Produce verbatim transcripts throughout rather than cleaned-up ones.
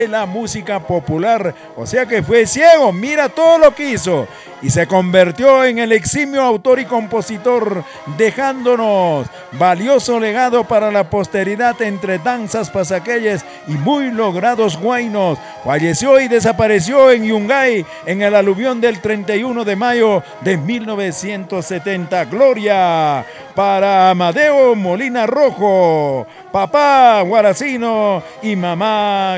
la música popular, o sea que fue ciego, mira todo lo que hizo y se convirtió en el eximio autor y compositor, dejándonos valioso legado para la posteridad entre danzas pasaqueyes y muy logrados huaynos. Falleció y desapareció en Yungay en el aluvión del treinta y uno de mayo de mil novecientos setenta. Gloria para Amadeo Molina Rojo, papá Guaracino y mamá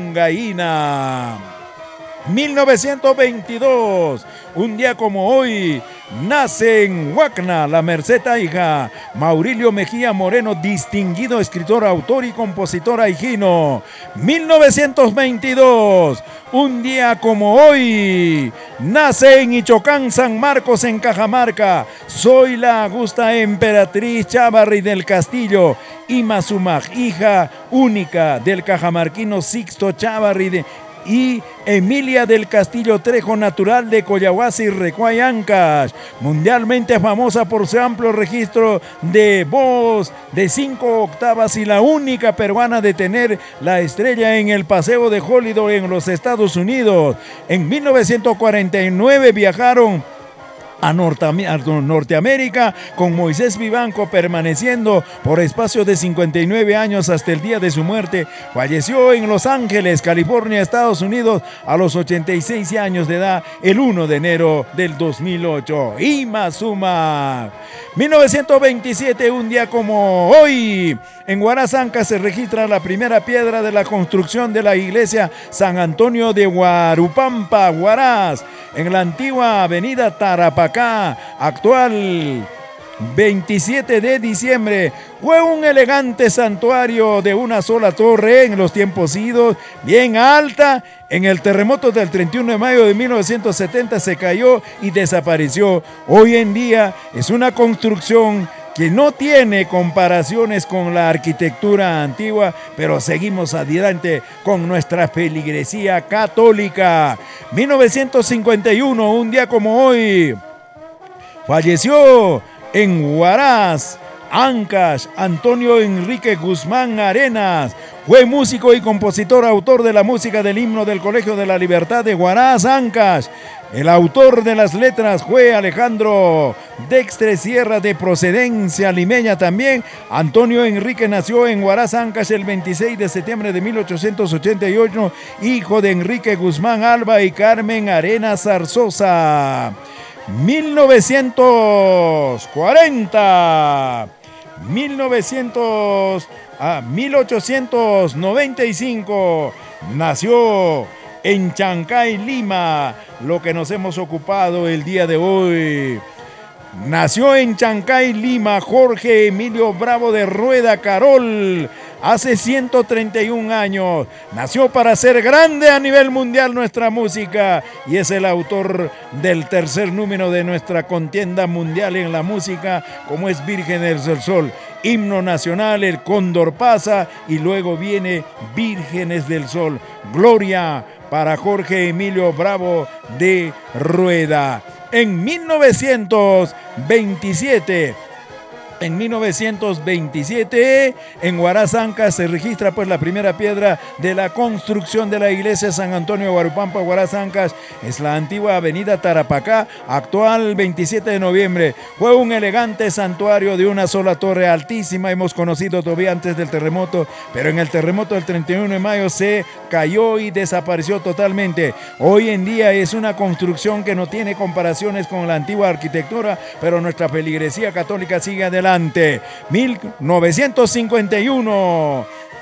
Yungaína. mil novecientos veintidós, un día como hoy, nace en Huacna, La Merced Aija, Maurilio Mejía Moreno, distinguido escritor, autor y compositor aijino. mil novecientos veintidós, un día como hoy, nace en Ichocán, San Marcos, en Cajamarca, soy la augusta emperatriz Chávarri del Castillo, Imazumaj, hija única del cajamarquino Sixto Chávarri de y Emilia del Castillo Trejo, natural de Coyahuasi, Recuay, Ancash, mundialmente famosa por su amplio registro de voz de cinco octavas y la única peruana de tener la estrella en el Paseo de Hollywood en los Estados Unidos. En mil novecientos cuarenta y nueve viajaron a Norteamérica con Moisés Vivanco, permaneciendo por espacio de cincuenta y nueve años hasta el día de su muerte. Falleció en Los Ángeles, California, Estados Unidos, a los ochenta y seis años de edad, el primero de enero del dos mil ocho. Imazuma. mil novecientos veintisiete, un día como hoy, en Huaraz, Ancash, se registra la primera piedra de la construcción de la iglesia San Antonio de Huarupampa, Huaraz, en la antigua avenida Tarapacá, actual veintisiete de diciembre. Fue un elegante santuario de una sola torre en los tiempos idos, bien alta. En el terremoto del treinta y uno de mayo de mil novecientos setenta se cayó y desapareció. Hoy en día es una construcción que no tiene comparaciones con la arquitectura antigua, pero seguimos adelante con nuestra feligresía católica. mil novecientos cincuenta y uno, un día como hoy, falleció en Huaraz, Ancash, Antonio Enrique Guzmán Arenas. Fue músico y compositor, autor de la música del himno del Colegio de la Libertad de Huaraz, Ancash. El autor de las letras fue Alejandro Dextre Sierra, de procedencia limeña también. Antonio Enrique nació en Huaraz, Ancash, el veintiséis de septiembre de mil ochocientos ochenta y ocho, hijo de Enrique Guzmán Alba y Carmen Arenas Zarzosa. mil novecientos cuarenta, mil novecientos a mil ochocientos noventa y cinco, nació en Chancay, Lima, lo que nos hemos ocupado el día de hoy. Nació en Chancay, Lima, Jorge Emilio Bravo de Rueda Carol, hace ciento treinta y un años. Nació para ser grande a nivel mundial nuestra música y es el autor del tercer número de nuestra contienda mundial en la música, como es Vírgenes del Sol. Himno nacional, El Cóndor pasa, y luego viene Vírgenes del Sol. Gloria para Jorge Emilio Bravo de Rueda. En mil novecientos veintisiete, En mil novecientos veintisiete, en Huaraz, Ancash, se registra pues la primera piedra de la construcción de la iglesia San Antonio de Huarupampa, Huaraz, Ancash. Es la antigua avenida Tarapacá, actual veintisiete de noviembre. Fue un elegante santuario de una sola torre altísima, hemos conocido todavía antes del terremoto, pero en el terremoto del treinta y uno de mayo se cayó y desapareció totalmente. Hoy en día es una construcción que no tiene comparaciones con la antigua arquitectura, pero nuestra feligresía católica sigue adelante. mil novecientos cincuenta y uno,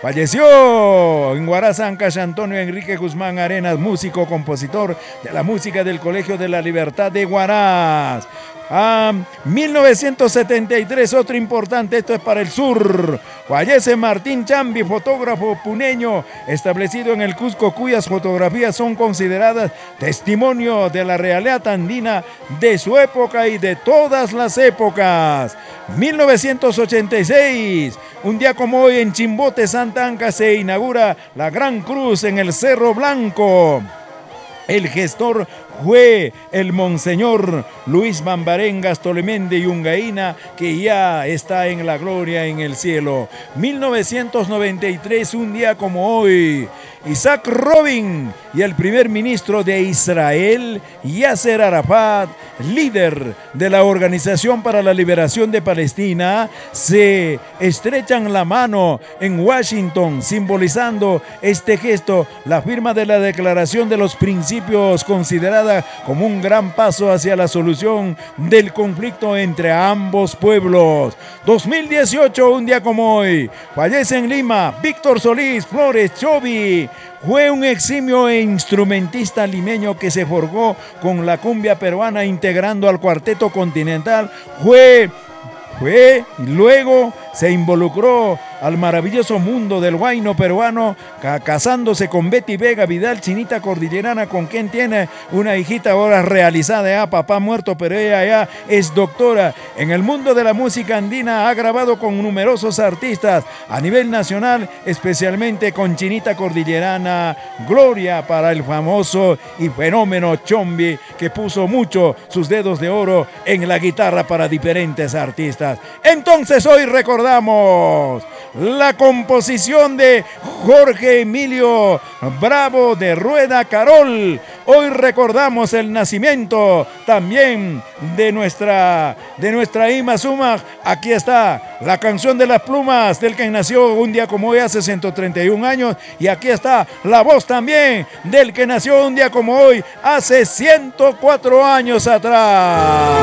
falleció en Huaraz, Ancash, Antonio Enrique Guzmán Arenas, músico, compositor de la música del Colegio de la Libertad de Huaraz. Ah, mil novecientos setenta y tres, otro importante, esto es para el sur. Fallece Martín Chambi, fotógrafo puneño, establecido en el Cusco, cuyas fotografías son consideradas testimonio de la realidad andina de su época y de todas las épocas. mil novecientos ochenta y seis, un día como hoy, en Chimbote, Santa Anca, se inaugura la Gran Cruz en el Cerro Blanco. El gestor fue el monseñor Luis Mambarengas Tolemende y Ungaína, que ya está en la gloria en el cielo. mil novecientos noventa y tres, un día como hoy, Isaac Rabin y el primer ministro de Israel, Yasser Arafat, líder de la Organización para la Liberación de Palestina, se estrechan la mano en Washington, simbolizando este gesto, la firma de la Declaración de los Principios, considerada como un gran paso hacia la solución del conflicto entre ambos pueblos. dos mil dieciocho, un día como hoy, fallece en Lima Víctor Solís Flores Chovi. Fue un eximio e instrumentista limeño que se forjó con la cumbia peruana, integrando al Cuarteto Continental. Fue, fue y luego se involucró al maravilloso mundo del huayno peruano, casándose con Betty Vega Vidal, chinita cordillerana, con quien tiene una hijita ahora realizada, ya papá muerto, pero ella ya es doctora. En el mundo de la música andina ha grabado con numerosos artistas a nivel nacional, especialmente con chinita cordillerana. Gloria para el famoso y fenómeno Chombi, que puso mucho sus dedos de oro en la guitarra para diferentes artistas. Entonces hoy recordamos la composición de Jorge Emilio Bravo de Rueda Carol. Hoy recordamos el nacimiento también de nuestra, de nuestra Ima Suma. Aquí está la canción de las plumas del que nació un día como hoy hace ciento treinta y un años. Y aquí está la voz también del que nació un día como hoy hace ciento cuatro años atrás.